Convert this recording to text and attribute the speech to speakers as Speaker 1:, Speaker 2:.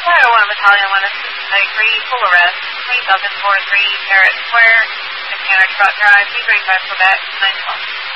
Speaker 1: Fire 1 Battalion, 193, full arrest, 3043 Parrot Square, Mechanic Truck Drive, D35 Quebec, 912.